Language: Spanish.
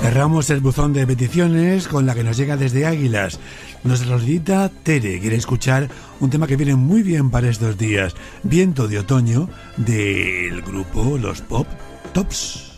Cerramos el buzón de peticiones con la que nos llega desde Águilas. Nuestra Rosita Tere quiere escuchar un tema que viene muy bien para estos días. Viento de otoño del grupo Los Pop Tops.